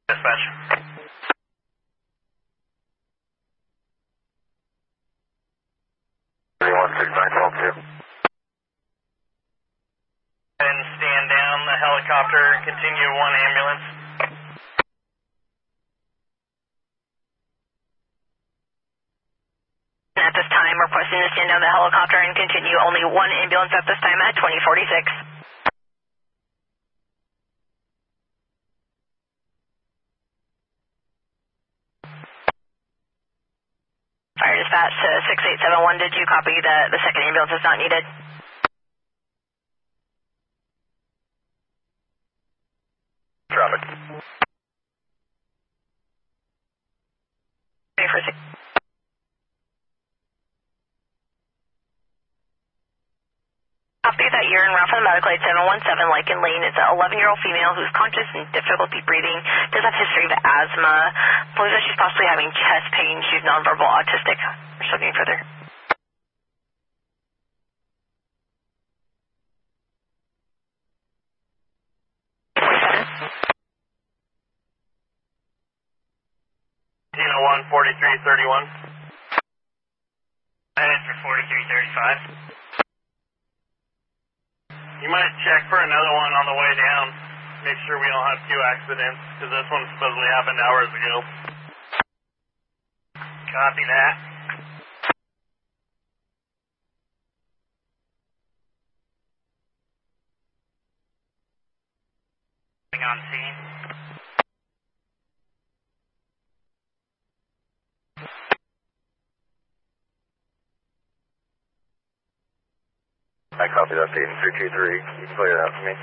Dispatch. 316912. And stand down the helicopter and continue one ambulance. At this time, requesting to stand down the helicopter and continue only one ambulance at this time at 2046. Fire dispatch to 6871, did you copy the second ambulance is not needed? Traffic. Ready for six. Copy that you're en route for the medical aid 717 Lycan Lane. It's an 11-year-old female who's conscious and difficulty breathing, does have history of asthma, believes that she's possibly having chest pain, she's nonverbal autistic. We're still getting further. Tina 14331. Headed for 4335. You might check for another one on the way down. Make sure we don't have two accidents, because this one supposedly happened hours ago. Copy that. On scene. I copy that, Dayton 323. Can you clear that for me?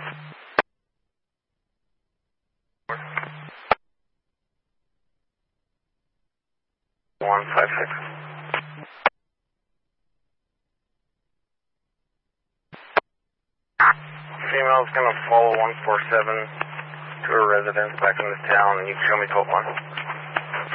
One 56. Female's gonna follow 147 to her residence back in this town, and you can show me 12-1.